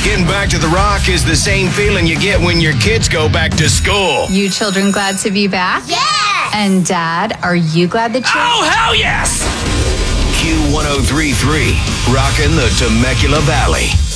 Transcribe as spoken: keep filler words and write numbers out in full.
Getting back to the Rock is the same feeling you get when your kids go back to school. You children glad to be back? Yeah! And Dad, are you glad that you're... Oh, hell yes! Q one oh three point three, rocking the Temecula Valley.